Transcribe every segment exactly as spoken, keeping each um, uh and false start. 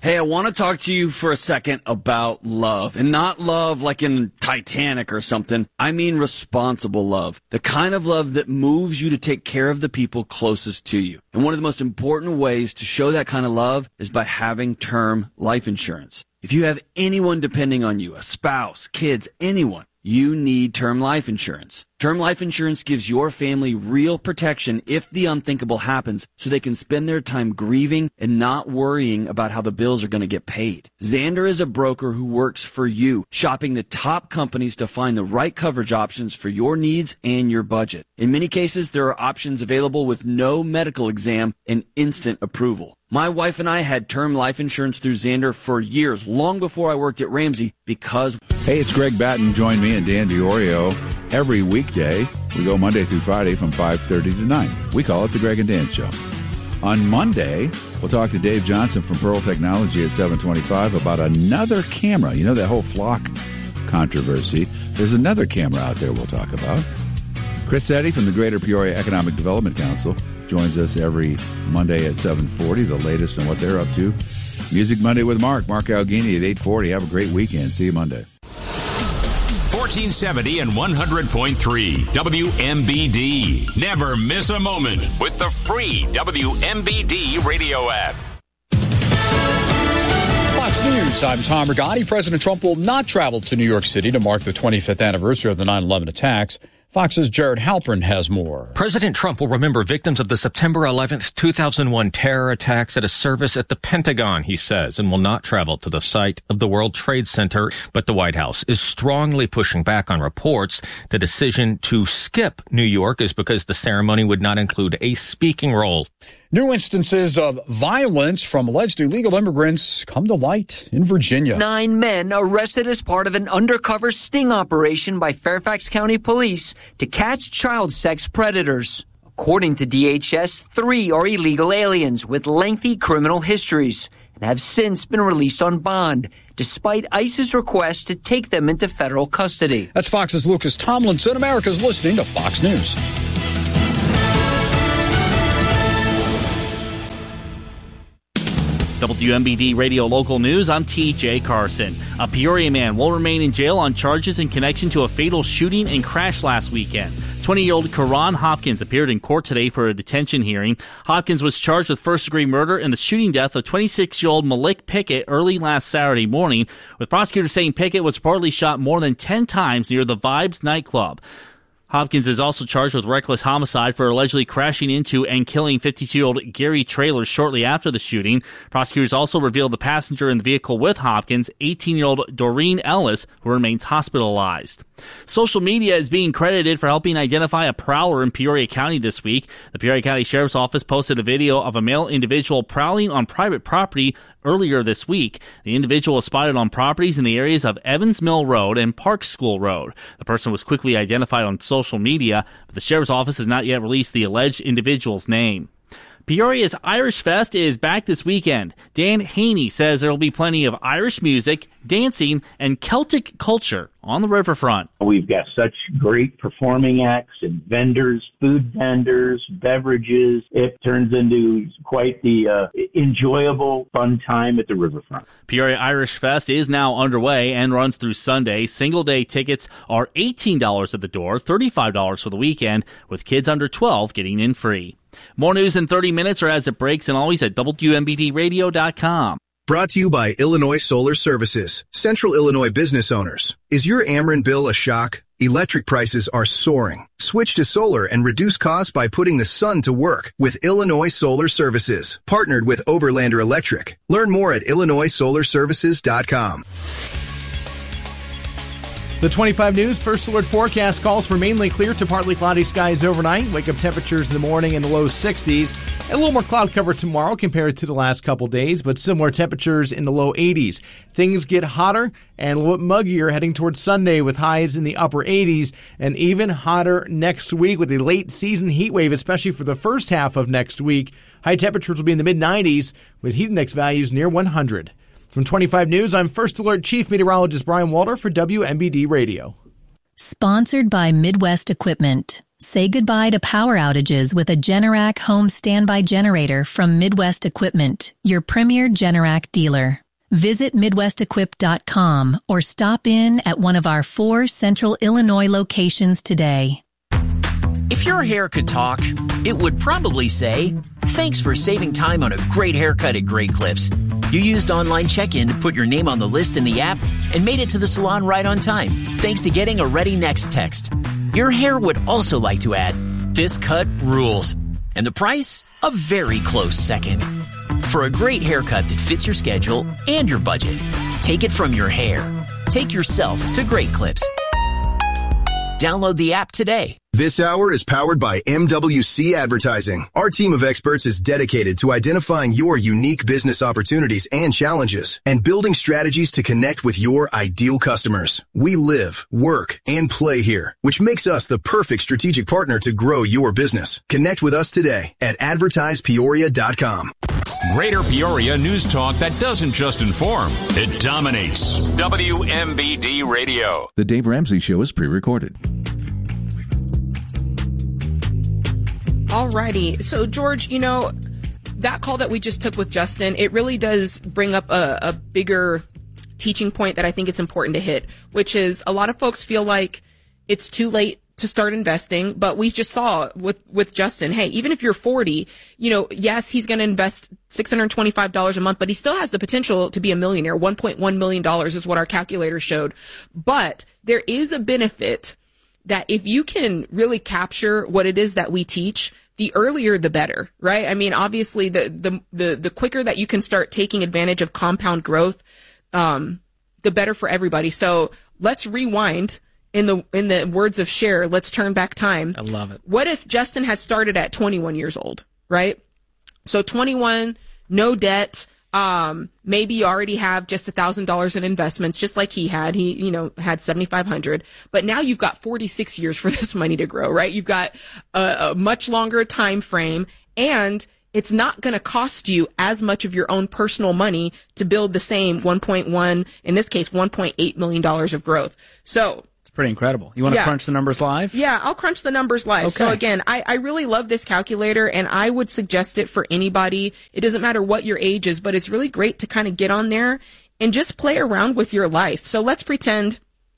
Hey, I want to talk to you for a second about love, and not love like in Titanic or something. I mean responsible love, the kind of love that moves you to take care of the people closest to you. And one of the most important ways to show that kind of love is by having term life insurance. If you have anyone depending on you, a spouse, kids, anyone, you need term life insurance. Term life insurance gives your family real protection if the unthinkable happens, so they can spend their time grieving and not worrying about how the bills are going to get paid. Zander is a broker who works for you, shopping the top companies to find the right coverage options for your needs and your budget. In many cases, there are options available with no medical exam and instant approval. My wife and I had term life insurance through Zander for years, long before I worked at Ramsey, because... Hey, it's Greg Batten. Join me and Dan DiOrio every weekday. We go Monday through Friday from five thirty to nine. We call it the Greg and Dan Show. On Monday, we'll talk to Dave Johnson from Pearl Technology at seven twenty-five about another camera. You know that whole flock controversy? There's another camera out there we'll talk about. Chris Eddy from the Greater Peoria Economic Development Council joins us every Monday at seven forty, the latest on what they're up to. Music Monday with Mark. Mark Alghini at eight forty. Have a great weekend. See you Monday. fourteen seventy and one hundred point three W M B D. Never miss a moment with the free W M B D radio app. Fox News, I'm Tom Rigotti. President Trump will not travel to New York City to mark the twenty-fifth anniversary of the nine eleven attacks. Fox's Jared Halpern has more. President Trump will remember victims of the September eleventh, two thousand one terror attacks at a service at the Pentagon, he says, and will not travel to the site of the World Trade Center. But the White House is strongly pushing back on reports. The decision to skip New York is because the ceremony would not include a speaking role. New instances of violence from alleged illegal immigrants come to light in Virginia. Nine men arrested as part of an undercover sting operation by Fairfax County Police to catch child sex predators. According to D H S, three are illegal aliens with lengthy criminal histories and have since been released on bond, despite ICE's request to take them into federal custody. That's Fox's Lucas Tomlinson. America's listening to Fox News. W M B D Radio Local News, I'm T J Carson. A Peoria man will remain in jail on charges in connection to a fatal shooting and crash last weekend. twenty-year-old Karan Hopkins appeared in court today for a detention hearing. Hopkins was charged with first-degree murder in the shooting death of twenty-six-year-old Malik Pickett early last Saturday morning, with prosecutors saying Pickett was reportedly shot more than ten times near the Vibes nightclub. Hopkins is also charged with reckless homicide for allegedly crashing into and killing fifty-two-year-old Gary Traylor shortly after the shooting. Prosecutors also revealed the passenger in the vehicle with Hopkins, eighteen-year-old Doreen Ellis, who remains hospitalized. Social media is being credited for helping identify a prowler in Peoria County this week. The Peoria County Sheriff's Office posted a video of a male individual prowling on private property earlier this week. The individual was spotted on properties in the areas of Evans Mill Road and Park School Road. The person was quickly identified on social media, but the Sheriff's Office has not yet released the alleged individual's name. Peoria's Irish Fest is back this weekend. Dan Haney says there will be plenty of Irish music, dancing, and Celtic culture on the riverfront. We've got such great performing acts and vendors, food vendors, beverages. It turns into quite the uh, enjoyable, fun time at the riverfront. Peoria Irish Fest is now underway and runs through Sunday. Single-day tickets are eighteen dollars at the door, thirty-five dollars for the weekend, with kids under twelve getting in free. More news in thirty minutes or as it breaks, and always at W M B D radio dot com. Brought to you by Illinois Solar Services, Central Illinois business owners. Is your Ameren bill a shock? Electric prices are soaring. Switch to solar and reduce costs by putting the sun to work with Illinois Solar Services, partnered with Oberlander Electric. Learn more at Illinois solar services dot com. The twenty-five News First Alert forecast calls for mainly clear to partly cloudy skies overnight. Wake-up temperatures in the morning in the low sixties. And a little more cloud cover tomorrow compared to the last couple days, but similar temperatures in the low eighties. Things get hotter and a little bit muggier heading towards Sunday with highs in the upper eighties, and even hotter next week with a late season heat wave, especially for the first half of next week. High temperatures will be in the mid nineties with heat index values near one hundred. From twenty-five News, I'm First Alert Chief Meteorologist Brian Walter for W M B D Radio. Sponsored by Midwest Equipment. Say goodbye to power outages with a Generac home standby generator from Midwest Equipment, your premier Generac dealer. Visit Midwest Equip dot com or stop in at one of our four Central Illinois locations today. If your hair could talk, it would probably say, "Thanks for saving time on a great haircut at Great Clips. You used online check-in to put your name on the list in the app and made it to the salon right on time, thanks to getting a Ready Next text." Your hair would also like to add, "This cut rules." And the price? A very close second. For a great haircut that fits your schedule and your budget, take it from your hair. Take yourself to Great Clips. Download the app today. This hour is powered by M W C Advertising. Our team of experts is dedicated to identifying your unique business opportunities and challenges and building strategies to connect with your ideal customers. We live, work, and play here, which makes us the perfect strategic partner to grow your business. Connect with us today at advertise peoria dot com. Greater Peoria news talk that doesn't just inform, it dominates. W M B D Radio. The Dave Ramsey Show is pre-recorded. Alrighty. So, George, you know, that call that we just took with Justin, it really does bring up a, a bigger teaching point that I think it's important to hit, which is a lot of folks feel like it's too late to start investing, but we just saw with, with Justin, hey, even if you're forty, you know, yes, he's going to invest six hundred twenty-five dollars a month, but he still has the potential to be a millionaire. one point one million dollars is what our calculator showed. But there is a benefit that if you can really capture what it is that we teach, the earlier the better, right? I mean, obviously the, the, the, the quicker that you can start taking advantage of compound growth, um, the better for everybody. So let's rewind. In the, in the words of Cher, let's turn back time. I love it. What if Justin had started at twenty-one years old, right? So twenty-one, no debt. Um, maybe you already have just a thousand dollars in investments, just like he had. He, you know, had seventy-five hundred, but now you've got forty-six years for this money to grow, right? You've got a, a much longer time frame, and it's not going to cost you as much of your own personal money to build the same one point one, in this case, one point eight million dollars of growth. So, pretty incredible. You want to yeah. crunch the numbers live? Yeah, I'll crunch the numbers live. Okay. So again, I, I really love this calculator, and I would suggest it for anybody. It doesn't matter what your age is, but it's really great to kind of get on there and just play around with your life. So let's pretend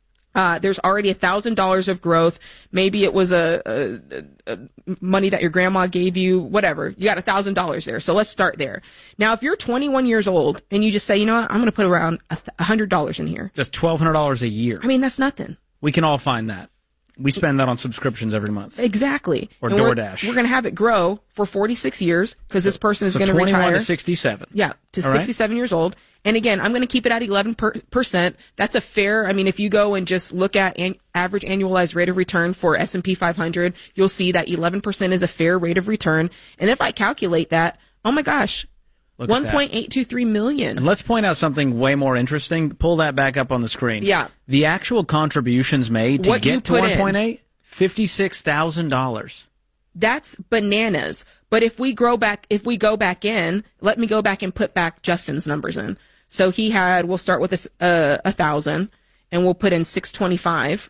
uh there's already a thousand dollars of growth. Maybe it was a, a, a money that your grandma gave you, whatever. You got a thousand dollars there. So let's start there. Now, if you're twenty-one years old and you just say, you know what, I'm going to put around a hundred dollars in here. That's twelve hundred dollars a year. I mean, that's nothing. We can all find that. We spend that on subscriptions every month. Exactly. Or and DoorDash. We're, we're going to have it grow for forty-six years because this person is so going to retire. twenty-one to sixty-seven. Yeah, to all sixty-seven right? years old. And again, I'm going to keep it at eleven percent. That's a fair, I mean, if you go and just look at an average annualized rate of return for S and P five hundred, you'll see that eleven percent is a fair rate of return. And if I calculate that, oh my gosh, one point eight two three million. And let's point out something way more interesting. Pull that back up on the screen. Yeah. The actual contributions made to What you get to put one point in. eight, fifty-six thousand dollars. That's bananas. But if we grow back, if we go back in, let me go back and put back Justin's numbers in. So he had, we'll start with a, uh, a thousand, and we'll put in six twenty-five,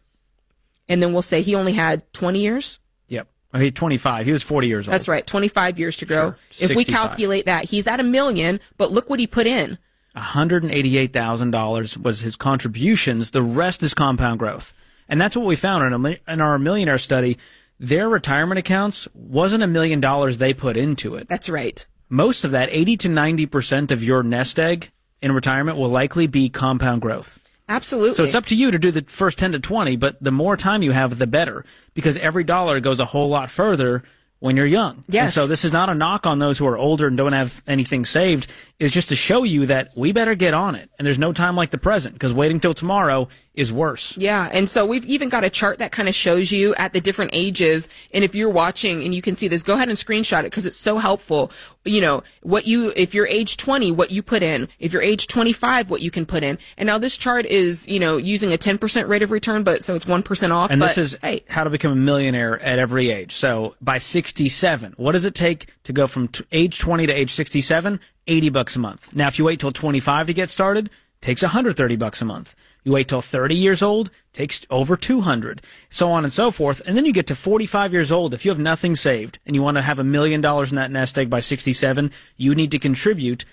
and then we'll say he only had twenty years. Yep. Oh, he twenty-five. He was forty years old. That's right, twenty-five years to grow. Sure. If we sixty-five. calculate that, he's at a million, but look what he put in. one hundred eighty-eight thousand dollars was his contributions. The rest is compound growth. And that's what we found in, a, in our millionaire study. Their retirement accounts wasn't a million dollars they put into it. That's right. Most of that, eighty to ninety percent of your nest egg in retirement will likely be compound growth. Absolutely. So it's up to you to do the first ten to twenty, but the more time you have, the better, because every dollar goes a whole lot further when you're young. Yes. And so this is not a knock on those who are older and don't have anything saved. It's just to show you that we better get on it. And there's no time like the present, because waiting till tomorrow is worse. Yeah, and so we've even got a chart that kind of shows you at the different ages, and if you're watching and you can see this, go ahead and screenshot it because it's so helpful. You know, what you, if you're age twenty, what you put in. If you're age twenty-five, what you can put in. And now this chart is, you know, using a ten percent rate of return, but so it's one percent off. And but, this is hey, how to become a millionaire at every age. So by sixty-seven, what does it take to go from t- age twenty to age sixty-seven? eighty bucks a month. Now, if you wait till twenty-five to get started, it takes one hundred thirty bucks a month. You wait till thirty years old, takes over two hundred, so on and so forth. And then you get to forty-five years old. If you have nothing saved and you want to have a million dollars in that nest egg by sixty-seven, you need to contribute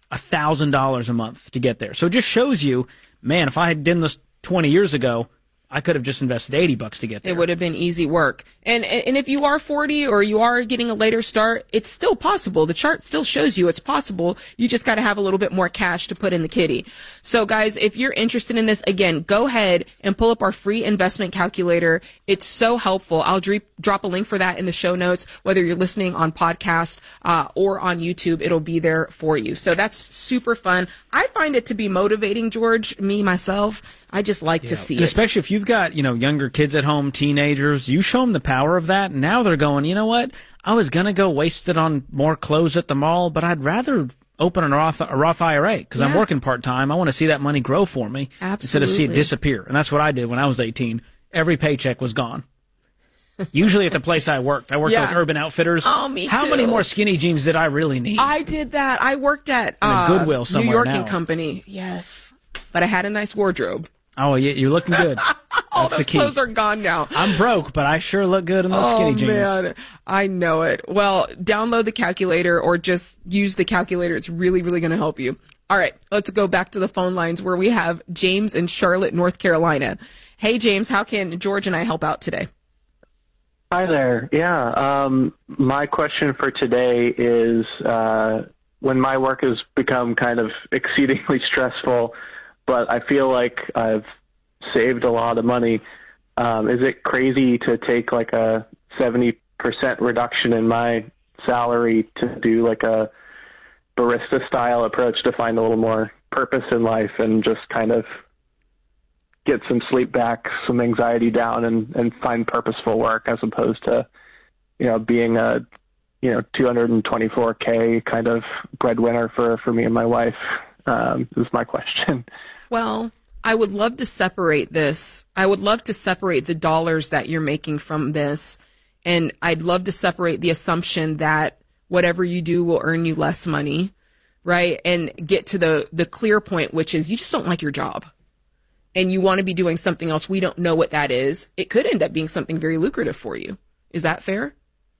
one thousand dollars a month to get there. So it just shows you, man, if I had done this twenty years ago, I could have just invested eighty bucks to get there. It would have been easy work. And and if you are forty or you are getting a later start, it's still possible. The chart still shows you it's possible. You just got to have a little bit more cash to put in the kitty. So guys, if you're interested in this, again, go ahead and pull up our free investment calculator. It's so helpful. I'll dre- drop a link for that in the show notes. Whether you're listening on podcast uh, or on YouTube, it'll be there for you. So that's super fun. I find it to be motivating, George, me, myself. I just like Yeah. to see and it. especially if you've got, you know, younger kids at home, teenagers, you show them the power of that, and now they're going, you know what? I was going to go waste it on more clothes at the mall, but I'd rather open a Roth, a Roth I R A because I'm Yeah. working part-time. I want to see that money grow for me instead of see it Absolutely. disappear. And that's what I did when I was eighteen. Every paycheck was gone. Usually at the place I worked. I worked Yeah. at Urban Outfitters. Oh, me How too. many more skinny jeans did I really need? I did that. I worked at In a uh, Goodwill New somewhere York now. and Company. Yes. But I had a nice wardrobe. Oh, yeah, you're looking good. All That's those the key. clothes are gone now. I'm broke, but I sure look good in those oh, skinny jeans. man. I know it. Well, download the calculator or just use the calculator. It's really, really going to help you. All right, let's go back to the phone lines where we have James in Charlotte, North Carolina. Hey, James, how can George and I help out today? Hi there. Yeah. Um, my question for today is uh, when my work has become kind of exceedingly stressful, but I feel like I've saved a lot of money. Um, is it crazy to take like a seventy percent reduction in my salary to do like a barista style approach to find a little more purpose in life and just kind of get some sleep back, some anxiety down, and, and find purposeful work as opposed to, you know, being a, you know, two hundred twenty-four K kind of breadwinner for, for me and my wife? Um, is my question. Well, I would love to separate this. I would love to separate the dollars that you're making from this. And I'd love to separate the assumption that whatever you do will earn you less money, right? And get to the, the clear point, which is you just don't like your job and you want to be doing something else. We don't know what that is. It could end up being something very lucrative for you. Is that fair?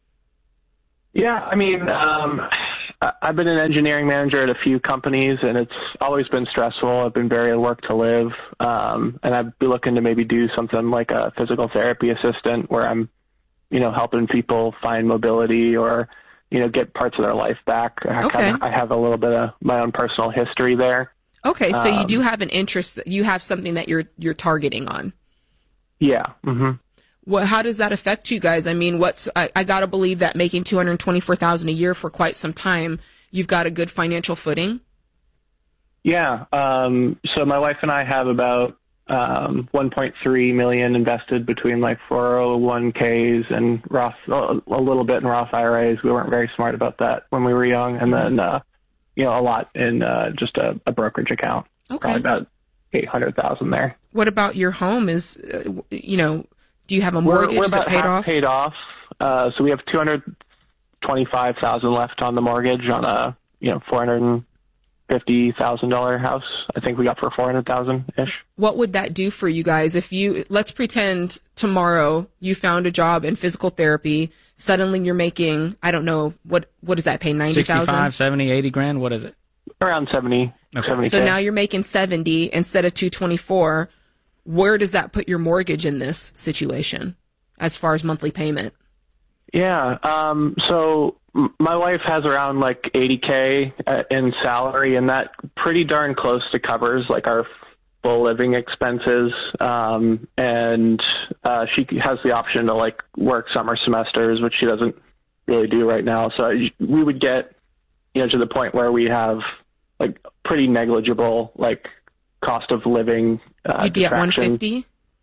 Yeah, I mean, um, I- I've been an engineering manager at a few companies, and it's always been stressful. I've been very at work to live, um, and I'd be looking to maybe do something like a physical therapy assistant where I'm, you know, helping people find mobility or, you know, get parts of their life back. I, Okay. kinda, I have a little bit of my own personal history there. Okay. So you Um, do have an interest that you have something that you're, you're targeting on. Yeah. Mm-hmm. What, how does that affect you guys? I mean, what's, I, I gotta believe that making two hundred twenty-four thousand dollars a year for quite some time, you've got a good financial footing. Yeah. Um, so my wife and I have about um, one point three million invested between like four oh one K's and Roth, a a little bit in Roth I R As. We weren't very smart about that when we were young, and then uh, you know, a lot in uh, just a, a brokerage account. Okay. Probably about eight hundred thousand there. What about your home? Is, uh, you know, do you have a We're, mortgage we're is it about paid half off? paid off. Uh, so we have two hundred twenty-five thousand left on the mortgage on a you know four hundred fifty thousand dollar house. I think we got for four hundred thousand ish. What would that do for you guys if you, let's pretend tomorrow you found a job in physical therapy, suddenly you're making, I don't know, what, what does that pay, ninety thousand? sixty-five, seventy, eighty grand? What is it? Around seventy. Okay. seventy So now you're making seventy instead of two twenty-four. Where does that put your mortgage in this situation as far as monthly payment? Yeah. Um, so m- my wife has around like eighty K uh, in salary, and that pretty darn close to covers like our full living expenses. Um, and uh, she has the option to like work summer semesters, which she doesn't really do right now. So we would get, you know, to the point where we have like pretty negligible like cost of living. Uh, You'd be at one detraction. fifty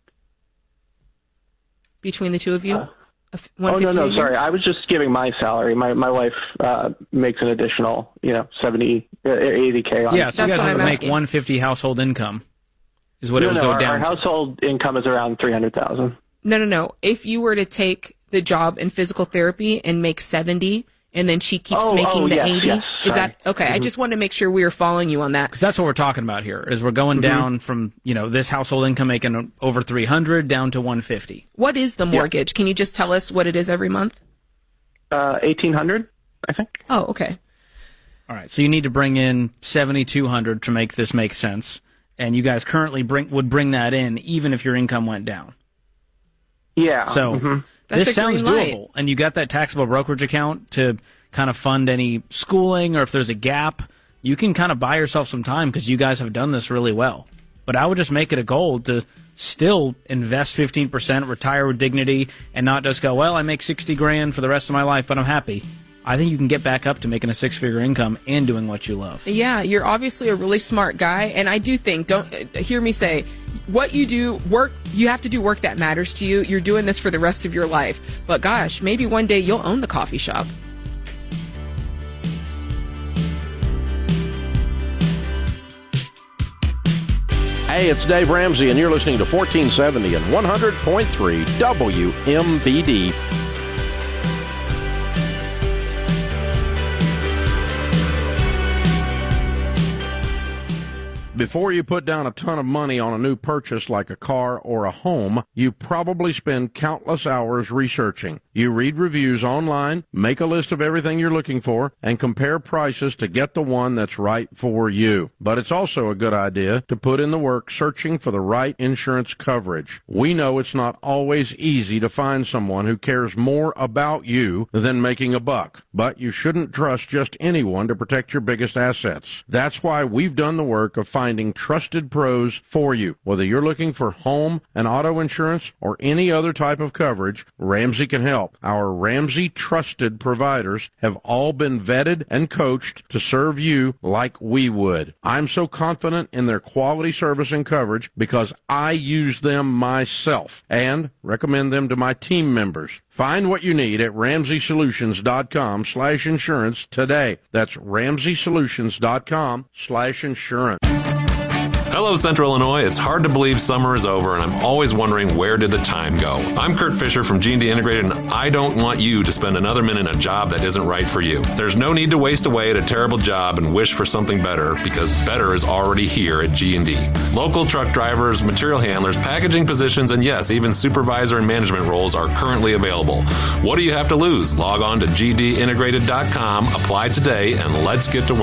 between the two of you? Uh, A f- Oh, no, one fifty no, a year? sorry. I was just giving my salary. My my wife uh, makes an additional, you know, seventy, uh, eighty K on Yeah, so you That's guys what have I'm to make asking. one hundred fifty household income is what no, it would no, go our, down our to. household income is around three hundred thousand. No, no, no. If you were to take the job in physical therapy and make seventy, and then she keeps Oh, making oh, the yes, eighty, yes, is sorry. that okay? I Mhm. just wanted to make sure we were following you on that. Because that's what we're talking about here, is we're going Mm-hmm. down from, you know, this household income making over three hundred down to one fifty. What is the mortgage? Can you just tell us what it is every month? Uh, eighteen hundred, I think. Oh, okay. All right, so you need to bring in seventy-two hundred to make this make sense, and you guys currently bring would bring that in even if your income went down. Yeah. So mm-hmm. this sounds doable, and you got that taxable brokerage account to kind of fund any schooling, or if there's a gap, you can kind of buy yourself some time because you guys have done this really well. But I would just make it a goal to still invest fifteen percent, retire with dignity, and not just go, well, I make sixty grand for the rest of my life, but I'm happy. I think you can get back up to making a six-figure income and doing what you love. Yeah, you're obviously a really smart guy, and I do think, don't uh, hear me say, what you do, work, you have to do work that matters to you. You're doing this for the rest of your life. But gosh, maybe one day you'll own the coffee shop. Hey, it's Dave Ramsey, and you're listening to fourteen seventy and one hundred point three W M B D. Before you put down a ton of money on a new purchase like a car or a home, you probably spend countless hours researching. You read reviews online, make a list of everything you're looking for, and compare prices to get the one that's right for you. But it's also a good idea to put in the work searching for the right insurance coverage. We know it's not always easy to find someone who cares more about you than making a buck, but you shouldn't trust just anyone to protect your biggest assets. That's why we've done the work of finding Finding trusted pros for you. Whether you're looking for home and auto insurance or any other type of coverage, Ramsey can help. Our Ramsey trusted providers have all been vetted and coached to serve you like we would. I'm so confident in their quality service and coverage because I use them myself and recommend them to my team members. Find what you need at ramsey solutions dot com slash insurance today. That's ramsey solutions dot com slash insurance. Hello, Central Illinois. It's hard to believe summer is over, and I'm always wondering, where did the time go? I'm Kurt Fisher from G and D Integrated, and I don't want you to spend another minute in a job that isn't right for you. There's no need to waste away at a terrible job and wish for something better, because better is already here at G and D. Local truck drivers, material handlers, packaging positions, and yes, even supervisor and management roles are currently available. What do you have to lose? Log on to G D integrated dot com, apply today, and let's get to work.